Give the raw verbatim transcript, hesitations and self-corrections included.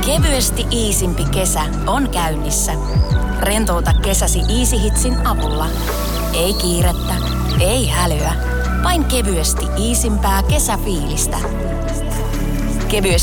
Kevyesti iisimpi kesä on käynnissä. Rentouta kesäsi Easy Hitsin avulla. Ei kiirettä, ei hälyä, vain kevyesti iisimpää kesäfiilistä. Kevyesti